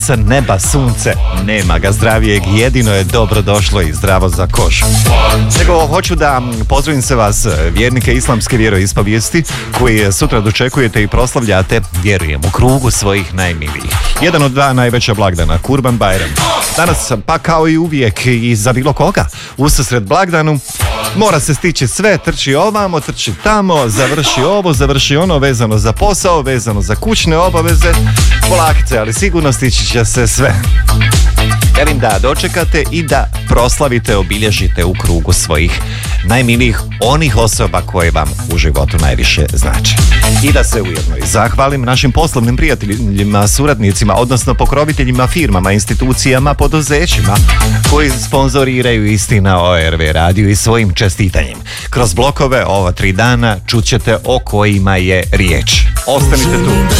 Sa neba sunce, nema ga zdravijeg, jedino je dobro došlo i zdravo za kožu. Nego hoću da pozdravim se vas, vjernike islamske vjeroispovijesti, koji sutra dočekujete i proslavljate, vjerujem, u krugu svojih najmilijih. Jedan od dva najveća blagdana, Kurban Bajram. Danas, pa kao i uvijek i za bilo koga, ususret blagdanu, mora se stići sve, trči ovamo, trči tamo, završi ovo, završi ono, vezano za posao, vezano za kućne obaveze, polakice, ali sigurno stići će se sve. Želim da dočekate i da proslavite, obilježite u krugu svojih najmilijih, onih osoba koje vam u životu najviše znače. I da se ujedno i zahvalim našim poslovnim prijateljima, suradnicima, odnosno pokroviteljima, firmama, institucijama, poduzećima koji sponzoriraju Istina o RV radiju i svojim čestitanjem. Kroz blokove ova 3 dana čućete o kojima je riječ. Ostanite tu.